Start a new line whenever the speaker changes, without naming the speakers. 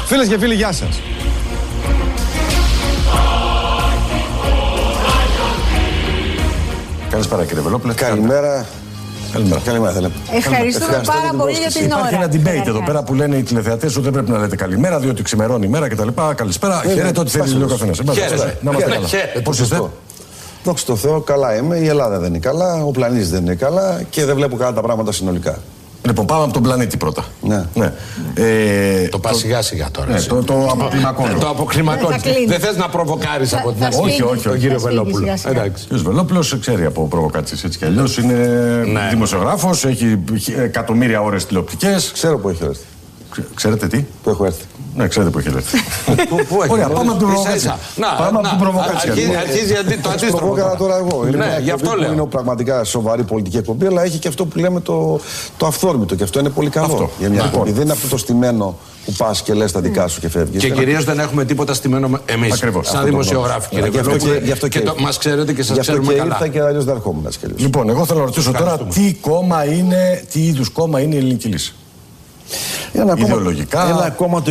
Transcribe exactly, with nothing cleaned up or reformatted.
Φίλες και φίλοι, γεια σας.
Καλησπέρα κύριε Βελόπουλε.
Καλημέρα.
Καλημέρα.
Καλημέρα, θέλετε.
Ευχαριστούμε πάρα πολύ για την ώρα.
Υπάρχει ένα debate εδώ πέρα που λένε οι τηλεθεατές ότι δεν πρέπει να λέτε καλημέρα, διότι ξημερώνει η μέρα κτλ. Καλησπέρα. Χαίρετε ό,τι θέλει ο καθένας. Να είμαστε καλά. Πώς είστε?
Δόξα τω Θεώ, καλά είμαι. Η Ελλάδα δεν είναι καλά, ο πλανήτης δεν είναι καλά και δεν βλέπω καλά τα πράγματα συνολικά.
Λοιπόν, πάμε από τον πλανήτη πρώτα.
Ναι.
ναι. Ε,
το πας σιγά σιγά τώρα.
Ναι, το, το αποκλιμακώνω.
Το αποκλιμακώνω. Δεν θες να προβοκάρεις από την αρχή.
Όχι, όχι,
τον κύριο Βελόπουλο.
Ο κύριος Βελόπουλος ξέρει από προβοκάτσες έτσι κι αλλιώς. Είναι ναι. δημοσιογράφος, έχει εκατομμύρια ώρες τηλεοπτικές.
Ξέρω που έχει έρθει.
Ξέρετε τι?
Που έχω έρθει.
Ναι, ξέρετε που έχει έρθει.
Ωραία, πάμε από την προβοκάτσια.
Πάμε από την προβοκάτσια.
Αρχίζει το αντίστοιχο.
Προβόκαρα τώρα εγώ.
Ναι, γι' αυτό λέω.
Είναι πραγματικά σοβαρή πολιτική εκπομπή, αλλά έχει και αυτό που λέμε το, το αυθόρμητο και αυτό είναι πολύ καλό
αυτό.
Για μια εκπομπή. Δεν είναι αυτό το στημένο που πας και λες τα δικά σου και φεύγεις.
Και κυρίως δεν έχουμε τίποτα στημένο εμείς.
Ακριβώς.
Σαν δημοσιογράφοι, κύριε Βελόπουλε. Και μας ξέρετε και σας ξέρουμε καλά.
Γι' αυτό και ήρθα και αλλιώς δεν ερχόμουν.
Λοιπόν, εγώ θέλω να ρωτήσω τώρα τι κόμμα είναι, τι είδους κόμμα είναι η Ελληνική Λύση. Ιδεολογικά.
Ένα κόμμα